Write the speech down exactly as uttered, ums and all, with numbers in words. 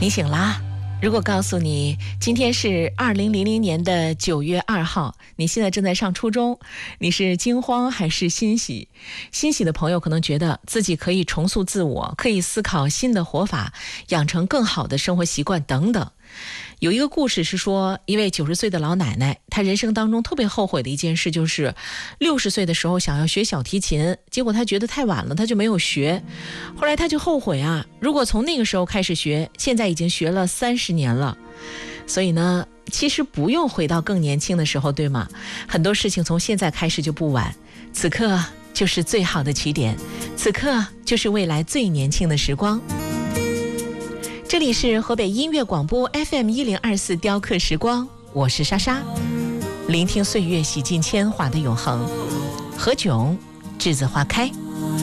你醒啦？如果告诉你今天是二零零零年的九月二号，你现在正在上初中，你是惊慌还是欣喜？欣喜的朋友可能觉得自己可以重塑自我，可以思考新的活法，养成更好的生活习惯等等。有一个故事是说，一位九十岁的老奶奶，她人生当中特别后悔的一件事就是六十岁的时候想要学小提琴，结果她觉得太晚了，她就没有学。后来她就后悔啊，如果从那个时候开始学，现在已经学了三十年了。所以呢，其实不用回到更年轻的时候，对吗？很多事情从现在开始就不晚，此刻就是最好的起点，此刻就是未来最年轻的时光。这里是河北音乐广播 F M 一零二四雕刻时光，我是莎莎，聆听岁月洗尽铅华的永恒。何炅，栀子花开。